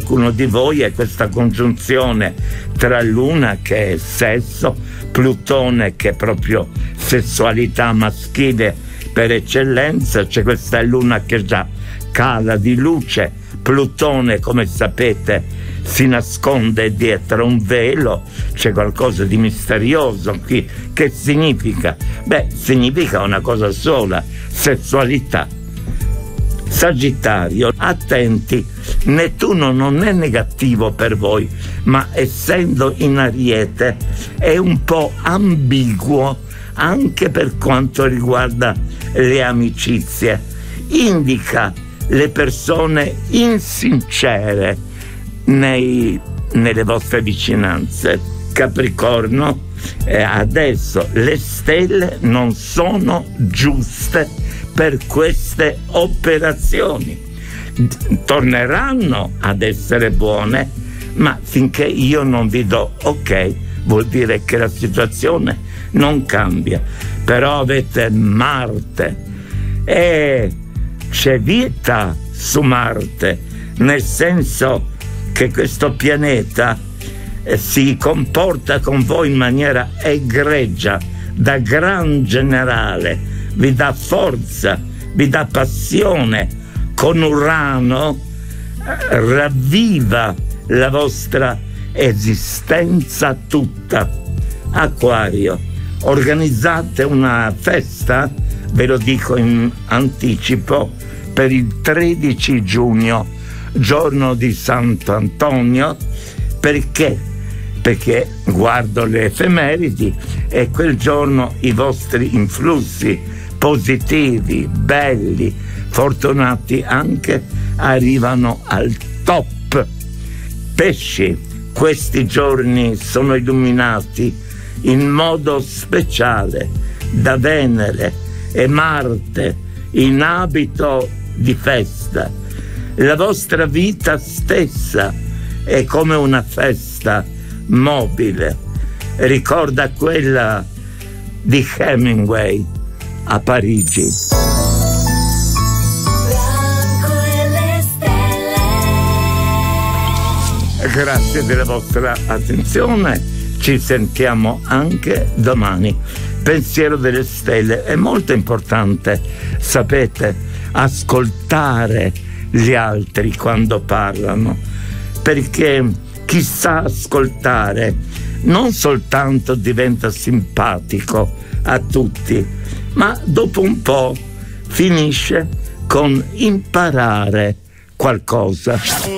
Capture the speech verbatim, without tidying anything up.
qualcuno di voi è questa congiunzione tra Luna, che è sesso, Plutone, che è proprio sessualità maschile per eccellenza. C'è questa Luna che già cala di luce. Plutone, come sapete, si nasconde dietro un velo. C'è qualcosa di misterioso qui. Che significa? Beh, significa una cosa sola: sessualità. Sagittario, attenti, Nettuno non è negativo per voi, ma essendo in Ariete è un po' ambiguo anche per quanto riguarda le amicizie. Indica le persone insincere nei, nelle vostre vicinanze. Capricorno, eh, adesso le stelle non sono giuste per queste operazioni. Torneranno ad essere buone, ma finché io non vi do ok, vuol dire che la situazione non cambia. Però avete Marte e c'è vita su Marte, nel senso che questo pianeta eh, si comporta con voi in maniera egregia, da gran generale, vi dà forza, vi dà passione. Con Urano eh, ravviva la vostra esistenza tutta. Acquario, organizzate una festa, ve lo dico in anticipo, per il tredici giugno, giorno di Sant'Antonio. Perché? Perché guardo le effemeridi e quel giorno i vostri influssi positivi, belli, fortunati anche, arrivano al top. Pesci, questi giorni sono illuminati in modo speciale da Venere e Marte in abito di festa. La vostra vita stessa è come una festa mobile, ricorda quella di Hemingway a Parigi. Grazie della vostra attenzione, ci sentiamo anche domani. Pensiero delle stelle, è molto importante, sapete, ascoltare gli altri quando parlano, perché chi sa ascoltare non soltanto diventa simpatico a tutti, ma dopo un po' finisce con imparare qualcosa.